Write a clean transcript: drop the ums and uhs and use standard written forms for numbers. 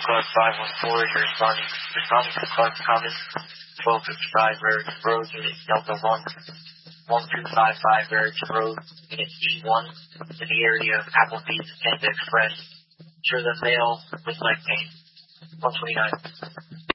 Club 514, you're responding to Club Commons, 1255 Raritan Road, Unit Delta 1, 1255 Raritan Road, Unit E1, in the area of Applebee's Panda Express. Sure the mail with leg pain. 129.